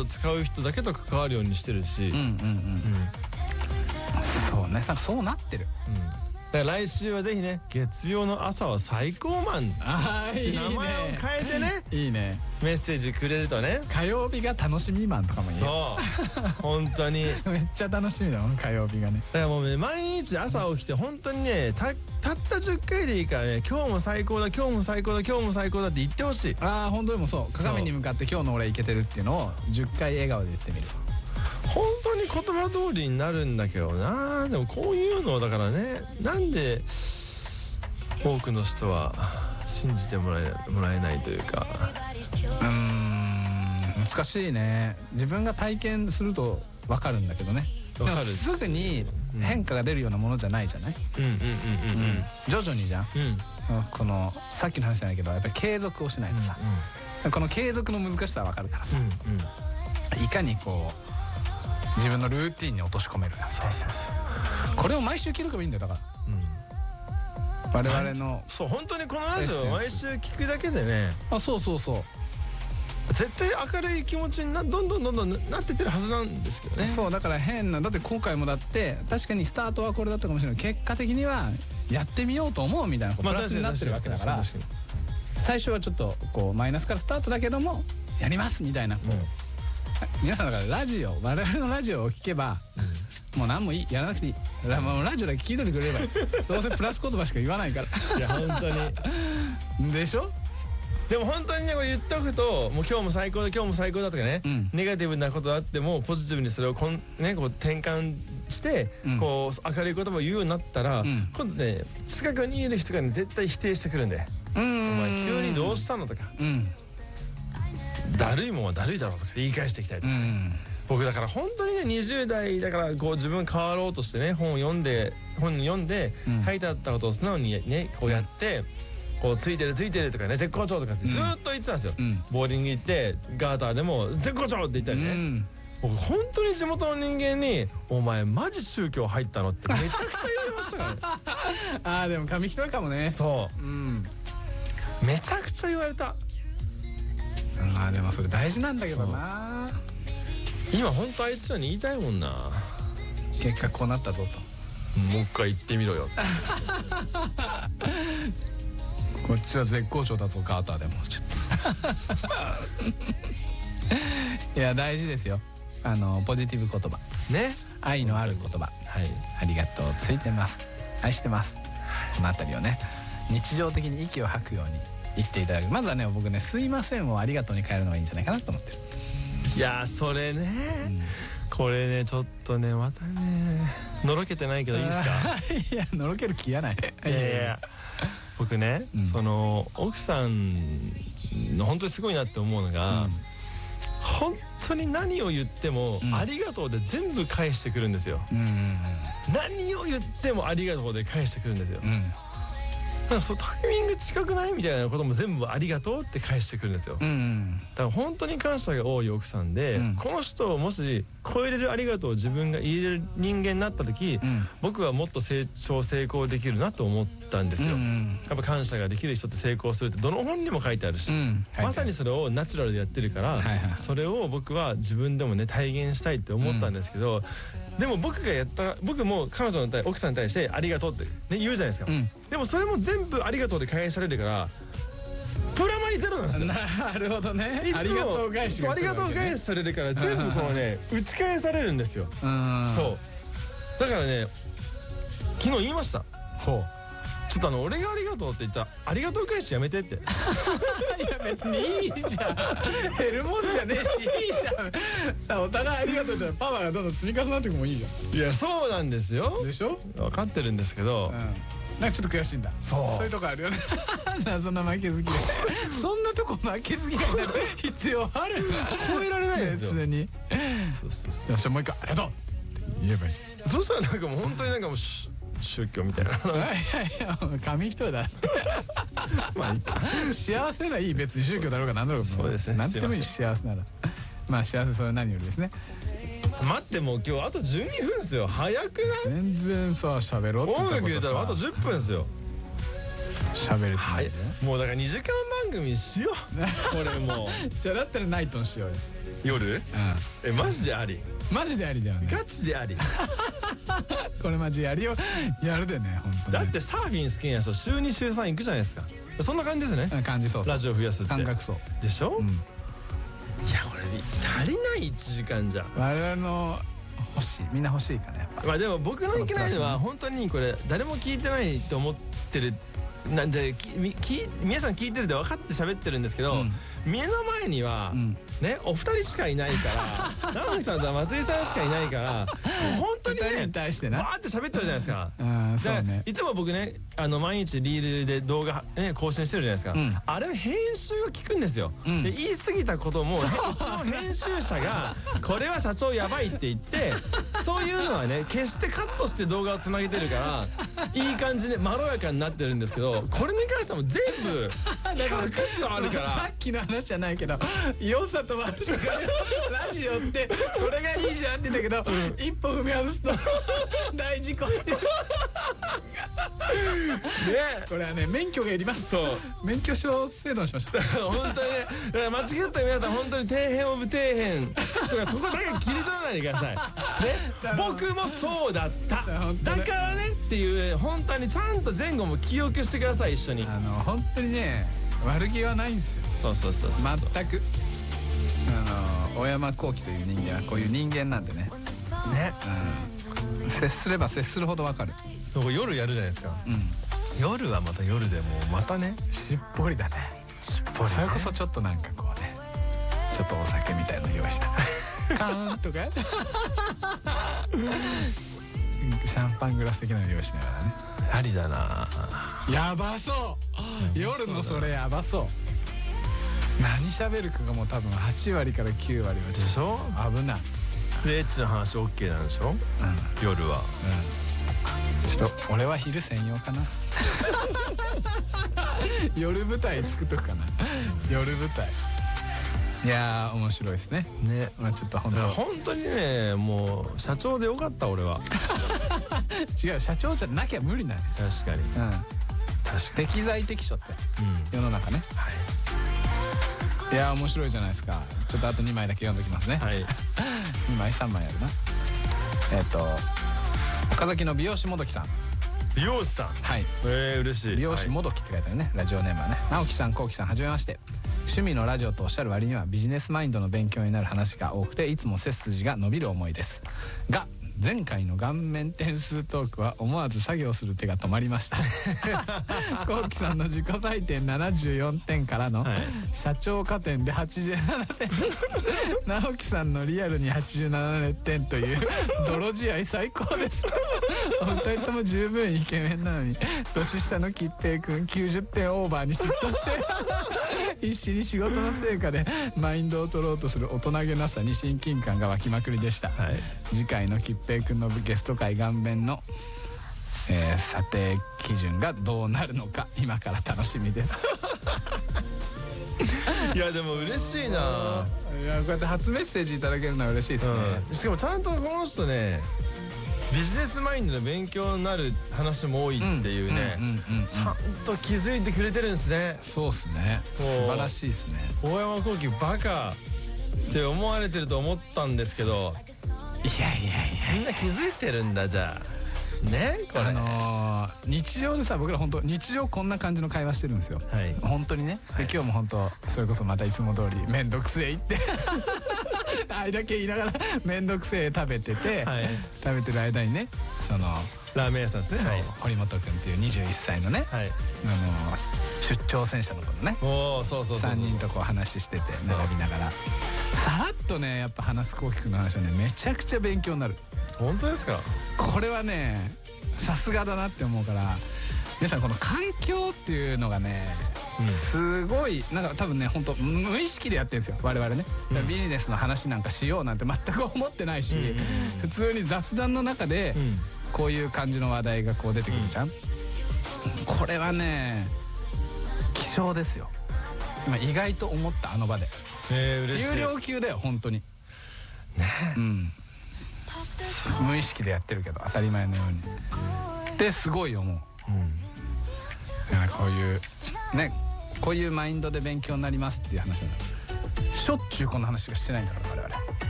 を使う人だけと関わるようにしてるし、 そうね、そうなってる。 だから来週はぜひね、月曜の朝は最高マンって名前を変えてね、 いいね、 メッセージくれるとね。 火曜日が楽しみマンとかもいいよ。 そう本当にめっちゃ楽しみだもん、火曜日がね。 だからもうね、毎日朝起きて本当にね、たった10回でいいからね、今日も最高だ、今日も最高だ、今日も最高だって言ってほしい。 ああ、本当にもそう、鏡に向かって今日の俺いけてるっていうのを10回笑顔で言ってみる。 本当に言葉通りになるんだけどな。でもこういうのだからね、なんで多くの人は信じてもらえないというか。 難しいね。自分が体験すると分かるんだけどね。 分かる。 すぐに変化が出るようなものじゃないじゃない。徐々にじゃん。このさっきの話じゃないけど、やっぱり継続をしないとさ、この継続の難しさは分かるからさ、いかにこう自分のルーティンに落とし込めるか。これを毎週聞けばいいんだよ。だから我々のそう、本当にこのラジオを毎週聞くだけでね、 そう絶対明るい気持ちにどんどんなってってるはずなんですけどね。 そうだから変な、だって今回もだって確かにスタートはこれだったかもしれない、結果的にはやってみようと思うみたいなプラスになってるわけだから、最初はちょっとこうマイナスからスタートだけどもやりますみたいな。皆さんだから我々のラジオを聞けば、もう何もやらなくていい。ラジオだけ聞いといてくれればいい。どうせプラス言葉しか言わないから。いや本当にでしょ。 でも本当にね、これ言っておくと、もう今日も最高だ、今日も最高だとかね、ネガティブなことあってもポジティブにそれをこう転換して、こう明るい言葉を言うようになったら、今度ね、近くにいる人がね、絶対否定してくるんで、お前急にどうしたのとか、だるいもんはだるいだろうとか言い返していきたいとかね。僕だから本当にね、20代だからこう自分変わろうとしてね、本読んで書いてあったことを素直にね、こうやって、こうついてるとかね、絶好調とかってずっと言ってたんですよ。ボーリング行ってガーターでも絶好調って言ったりね。僕本当に地元の人間に「お前マジ宗教入ったの?」ってめちゃくちゃ言われましたからね。 でも紙一重かもね。 そうめちゃくちゃ言われた。 でもそれ大事なんだけどな。 今本当あいつらに言いたいもんな。 結果こうなったぞと。 もう一回言ってみろよ。 こっちは絶好調だぞガーターでもちょっと。いや大事ですよ。ポジティブ言葉ね、 愛のある言葉、ありがとうついてます、愛してます、このあたりをね、日常的に息を吐くように言っていただく。まずはね、僕ね、すいませんをありがとうに変えるのがいいんじゃないかなと思ってる。 いやそれね、これね、ちょっとね、またね、のろけてないけどいいですか。 いや、のろける気がない。 いや僕ね、その奥さんの本当にすごいなって思うのが、本当に何を言ってもありがとうで全部返してくるんですよ。何を言ってもありがとうで返してくるんですよ。だからそのタイミング近くないみたいなことも全部ありがとうって返してくるんですよ。だから本当に感謝が多い奥さんで、この人をもし超えれるありがとうを自分が言える人間になった時、僕はもっと成功できるなと思ったんですよ。やっぱ感謝ができる人って成功するってどの本にも書いてあるし、まさにそれをナチュラルでやってるから、それを僕は自分でもね、体現したいって思ったんですけど、でも僕も彼女の奥さんに対してありがとうって、ね、言うじゃないですか。でもそれも全部ありがとうで返されるから、プラマイゼロなんですよ。 なるほどね。ありがとう返し、 ありがとう返しされるから全部こうね、打ち返されるんですよ。そうだからね、昨日言いました。ちょっと俺がありがとうって言ったらありがとう返しやめてって。いや別にいいじゃん、減るもんじゃねえし、いいじゃん。お互いありがとうってパワーがどんどん積み重なっていくもいいじゃん。 いやそうなんですよ。 でしょ、 分かってるんですけど、 なんかちょっと悔しいんだ。そういうとこあるよね。謎の負けず嫌い。そんなとこ負けず嫌いになる必要ある？ 超えられないですよ。 別に。よしもう一回ありがとうって言えばいいじゃん。 そしたらなんかもう本当になんかもう宗教みたいな。いや紙一重だ。まあいいか。幸せならいい、別に宗教だろうが何だろうが。そうですね。何でもいい、幸せなら。まあ幸せ、それは何よりですね。 待って、もう今日あと12分ですよ。早くない？ 全然さ、喋ろうって言ったことさ。音楽入れたらあと10分ですよ。喋るってもうだから2時間番組しよう。これもう。じゃあだったらナイトンしようよ。 夜マジであり、 マジでありだよね。 ガチであり。 これマジやりをやるでね、本当に。 だってサーフィン好きな人週2週3行くじゃないですか。そんな感じですね。 感じ。そうそう、 ラジオ増やすって感覚そうでしょ。いやこれ足りない1時間じゃ。 我々の欲しい、みんな欲しいかね、やっぱ。 まあでも僕のいけないのは本当にこれ誰も聞いてないと思ってる。なんで皆さん聞いてるで分かって喋ってるんですけど、目の前にはねお二人しかいないから直樹さんと松井さんしかいないから本当にねバーって喋っちゃうじゃないですか。いつも僕ね毎日リールで動画更新してるじゃないですか。あれ編集を聞くんですよ。で言い過ぎたこともうちの編集者がこれは社長やばいって言ってそういうのはね決してカットして動画をつなげてるからいい感じでまろやかになってるんですけど、これに関してはもう全部100%あるから。 さっきの話じゃないけど良さと悪さがラジオってそれがいいじゃんって言ったけど、一歩踏み外すと大事故ってこれはね免許がいります。そう免許証制度にしましょう。 本当にね、だから間違った皆さん本当に底辺オブ底辺とかそこだけ切り取らないでくださいね。僕もそうだっただからねっていう本当にちゃんと前後も記憶してください。一緒に本当にね悪気はないんですよ。そう全く小山幸輝という人間はこういう人間なんでね。接すれば接するほどわかる。 夜やるじゃないですか。夜はまた夜でもまたねしっぽりだね。しっぽり。それこそちょっとなんかこうねちょっとお酒みたいの用意したカーンとかシャンパングラス的なの用意しながらね。 ありだな。 やばそう。夜のそれやばそう。何喋るかがもう多分8割から9割はでしょ。危ない。 でエッチな話 OK なんでしょ。夜は。 ちょっと俺は昼専用かな。夜舞台作っとくかな。夜舞台。いや面白いですね。まあちょっと本当にねもう社長でよかった俺は。 違う、社長じゃなきゃ無理なの。 確かに。 適材適所ってやつ。世の中ね。いや面白いじゃないですか。ちょっとあと2枚だけ読んでおきますね。2枚3枚あるな。岡崎の美容師もどきさん。 美容師さん。はい。嬉しい。 美容師もどきって書いてあるね。ラジオネームはね。直樹さん、こうきさん、はじめまして。趣味のラジオとおっしゃる割にはビジネスマインドの勉強になる話が多くていつも背筋が伸びる思いですが、前回の顔面点数トークは思わず作業する手が止まりました。こうきさんの自己採点74点からの社長加点で87点直樹さんのリアルに87点という泥仕合最高です。お二人とも十分イケメンなのに年下の吉平くん90点オーバーに嫉妬して必死に仕事の成果でマインドを取ろうとする大人げなさに親近感が湧きまくりでした。次回の吉平くんのゲスト会顔面の、査定基準がどうなるのか今から楽しみです。 いやでも嬉しいな。 いやこうやって初メッセージいただけるのは嬉しいですね。 しかもちゃんとこの人ねビジネスマインドの勉強になる話も多いっていうね、ちゃんと気づいてくれてるんですね。 そうですね。素晴らしいですね。 大山幸輝バカって思われてると思ったんですけど、 いやみんな気づいてるんだ。じゃあね、これ日常でさ、僕ら本当日常こんな感じの会話してるんですよ。本当にね。で今日も本当それこそまたいつも通り面倒くせえ言ってあれだけ言いながら面倒くせえ食べてて、食べてる間にね、そのラーメン屋さんですね。 堀本君っていう21歳のね、出張戦車の子のね、3人とこう話してて並びながらさらっとねやっぱ話すこうきくんの話はねめちゃくちゃ勉強になる。 本当ですか。 これはねさすがだなって思うから、皆さんこの環境っていうのがねすごいなんか多分ね本当無意識でやってるんですよ我々ね。ビジネスの話なんかしようなんて全く思ってないし、普通に雑談の中でこういう感じの話題がこう出てくるじゃん。これはね希少ですよ。今意外と思ったあの場で。 嬉しい。 有料級だよ本当に。無意識でやってるけど当たり前のように。ですごい思う。こういうねこういうマインドで勉強になりますっていう話なんだ。 しょっちゅうこの話がしてないんだから我々。